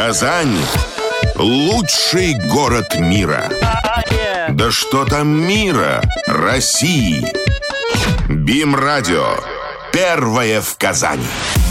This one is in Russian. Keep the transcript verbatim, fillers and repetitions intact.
Казань – лучший город мира. Да что там мира, России. БИМ-радио. Первое в Казани.